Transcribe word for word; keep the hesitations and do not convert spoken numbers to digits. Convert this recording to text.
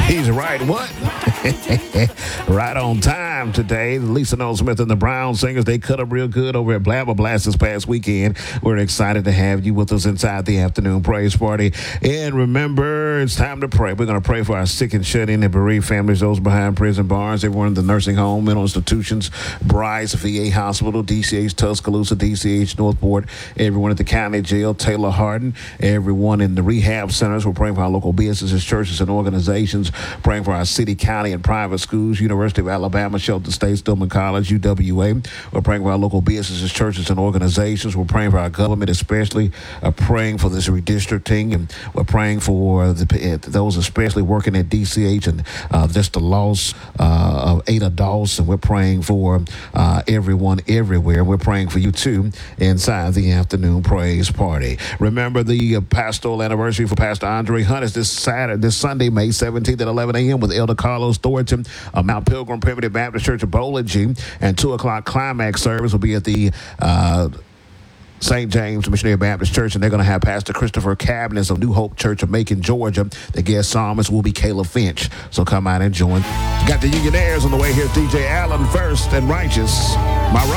He's right. What? Right on time today. Lisa Noel Smith and the Brown Singers, they cut up real good over at Blabber Blast this past weekend. We're excited to have you with us inside the afternoon praise party. And remember, it's time to pray. We're going to pray for our sick and shut-in and bereaved families, those behind prison bars, everyone in the nursing home, mental institutions, Bryce, V A Hospital, D C H Tuscaloosa, D C H Northport, everyone at the county jail, Taylor Hardin, everyone in the rehab centers. We're praying for our local businesses, churches, and organizations, praying for our city, county, and private schools, University of Alabama, Shelton State, Stillman College, U W A. We're praying for our local businesses, churches, and organizations. We're praying for our government, especially uh, praying for this redistricting, and we're praying for the, uh, those especially working at D C H and uh, just the loss uh, of eight adults, and we're praying for uh, everyone everywhere. We're praying for you, too, inside the afternoon praise party. Remember, the uh, pastoral anniversary for Pastor Andre Hunt is this Saturday, this Sunday, May seventeenth at eleven a.m. with Elder Carlos Thornton of Mount Pilgrim Primitive Baptist Church of Bowling G, and two o'clock climax service will be at the uh, Saint James Missionary Baptist Church, and they're going to have Pastor Christopher Cabinets of New Hope Church of Macon, Georgia. The guest psalmist will be Caleb Finch, so come out and join. Got the Unionaires on the way. Here's D J Allen first and Righteous. My right.